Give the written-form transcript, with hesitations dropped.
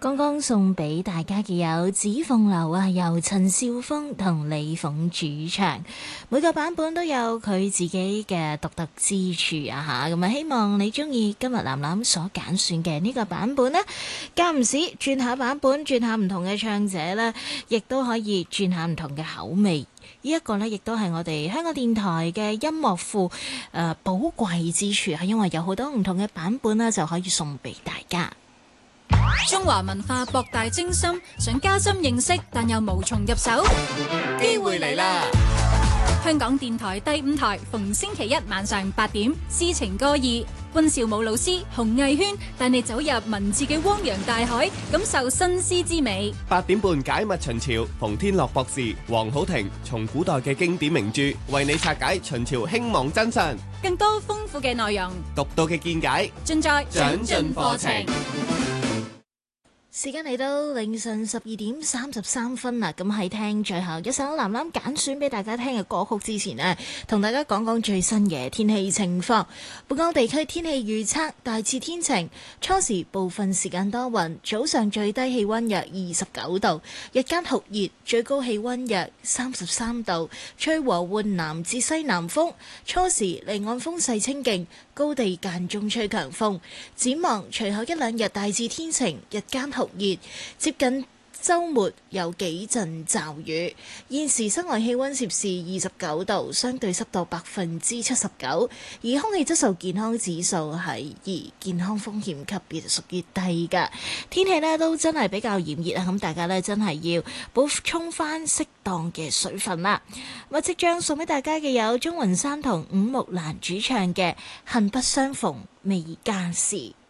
剛剛送俾大家嘅有紫鳳樓啊，由陳少峰同李鳳主唱，每個版本都有佢自己嘅獨特之處啊吓，咁啊希望你中意今日藍藍所揀選嘅呢個版本啦。間唔時轉下版本，轉下唔同嘅唱者啦，亦都可以轉下唔同嘅口味。呢一個呢，亦都係我哋香港電台嘅音樂庫寶貴之處，係因為有好多唔同嘅版本啦，就可以送俾大家。 中華文化博大精深，想加深認識，但又無從入手。 機會嚟啦！ 香港電台第5台，逢星期一晚上8點，詩情歌意，溫兆武老師、洪藝軒帶你走入文字嘅汪洋大海，感受新詩之美。 8點半解密秦朝，馮天樂博士、黃好庭從古代嘅經典名著，為你拆解秦朝興亡真相。 更多豐富嘅內容， 獨到嘅見解， 盡在長進課程。 時間嚟到凌晨12:33啦，咁喺聽最後一首藍藍揀選俾大家聽嘅歌曲之前呢，同大家講講最新嘅天氣情況。本港地區天氣預測大致天晴，初時部分時間多雲，早上最低氣溫約29度，日間酷熱，最高氣溫約33度，吹和緩南至西南風，初時離岸風勢清勁，高地間中吹強風。展望隨後一兩日大致天晴，日間酷熱，接近週末有幾陣驟雨。現時室外氣溫攝氏29度，相對濕度79%，而空氣質素健康指數係2，健康風險級別屬於低㗎。天氣呢都真係比較炎熱啊，咁大家呢真係要補充翻適當嘅水分啦。咁即將送俾大家嘅有鍾雲山同伍木蘭主唱嘅《恨不相逢未加時》。